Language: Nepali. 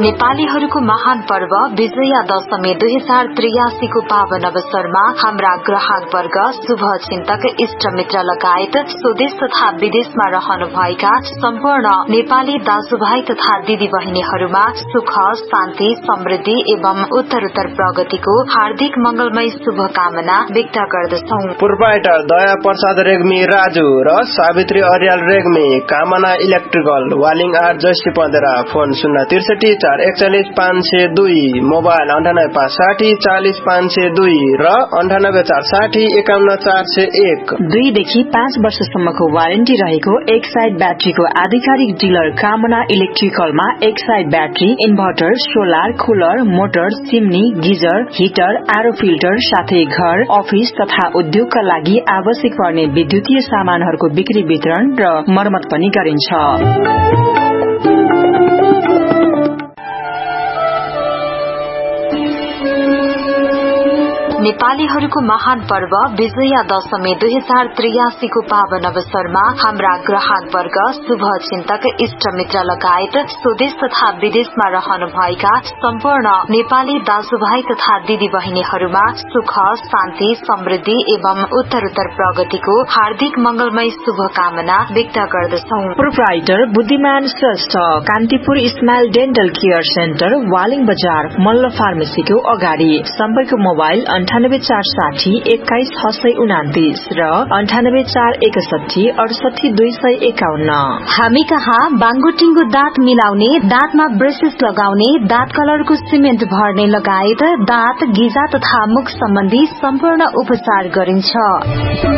नेपालीहरूको महान पर्व विजया दशमी 2083 को पावन अवसरमा हाम्रा ग्राहक वर्ग, शुभ चिन्तक, इष्ट मित्र लगायत स्वदेश तथा विदेशमा रहनुभएका सम्पूर्ण नेपाली दाजुभाइ तथा दिदी बहिनीहरूमा सुख, शान्ति, समृद्धि एवं उत्तरोत्तर प्रगतिको हार्दिक मंगलमय शुभकामना व्यक्त गर्दछौ। प्रोप्राइटर दया प्रसाद रेग्मी राजु र सावित्री अर्याल रेग्मी, कामना electrical, Waling 8 Jayashree पन्देरा, phone 063 441 502, mobile 98 40 502 र 98 460 51 401। 2 देखि 5 वर्षसम्मको वारेन्टी रहेको एक साइड ब्याट्रीको आधिकारिक डिलर कामना इलेक्ट्रिकलमा एक side battery, inverter, solar, cooler, motor, chimney, geyser, heater, arrow filter साथै घर, अफिस तथा उद्योगका लागि आवश्यक पर्ने विद्युतीय सामानहरूको बिक्री वितरण र मर्मत पनि गरिन्छ। नेपालीहरूको महान पर्व विजया दशमी 2083 को पावन अवसरमा हाम्रा ग्राहक वर्ग, शुभ चिन्तक, इष्ट मित्र लगायत स्वदेश तथा विदेशमा रहनुभएका सम्पूर्ण नेपाली दाजुभाइ तथा दिदी बहिनीहरूमा सुख, शान्ति, समृद्धि एवं उत्तरोत्तर प्रगतिको हार्दिक मंगलमय शुभकामना व्यक्त गर्दछौ। प्रोप्राइटर बुद्धिमान Shrestha, Kantipur smile dental care centre, Waling बजार, मल्ल फार्मेसीको अगाडि। सम्पर्क मोबाइल 98 460 21 629 र 98 461 68 251। हामी कहाँ बाङ्गोटिङ्गो दाँत मिलाउने, दाँतमा ब्रेसेस लगाउने, दाँत कलरको सिमेन्ट भर्ने लगायत दाँत, गिजा तथा मुख सम्बन्धी सम्पूर्ण उपचार गरिन्छ।